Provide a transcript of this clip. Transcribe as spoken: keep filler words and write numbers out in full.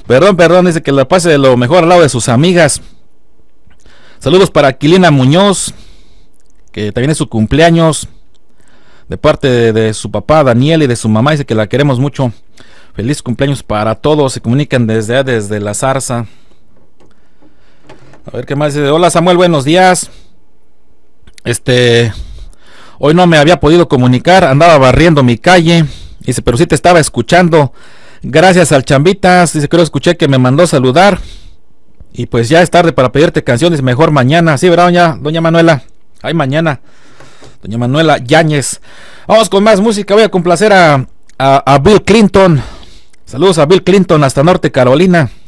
Perdón, perdón, dice que la pase de lo mejor al lado de sus amigas. Saludos para Aquilina Muñoz, que también es su cumpleaños, de parte de, de su papá Daniel y de su mamá, dice que la queremos mucho. Feliz cumpleaños para todos, se comunican desde desde la Zarza. A ver qué más dice. Hola Samuel, buenos días. Este, hoy no me había podido comunicar, andaba barriendo mi calle. Dice, pero sí te estaba escuchando. Gracias al Chambitas, dice, creo escuché que me mandó saludar. Y pues ya es tarde para pedirte canciones, mejor mañana. Sí, ¿verdad, doña, doña Manuela? Ay, mañana. Doña Manuela Yáñez. Vamos con más música, voy a complacer a, a, a Bill Clinton. Saludos a Bill Clinton hasta Norte Carolina.